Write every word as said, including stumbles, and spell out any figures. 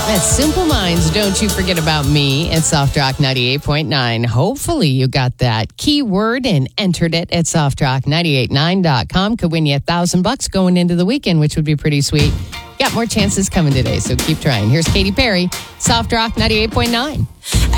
That's Simple Minds, Don't You Forget About Me at Soft Rock ninety-eight point nine. Hopefully you got that keyword and entered it at soft rock nine eight nine dot com. Could win you a thousand bucks going into the weekend, which would be pretty sweet. Got more chances coming today, so keep trying. Here's Katy Perry, Soft Rock ninety-eight point nine.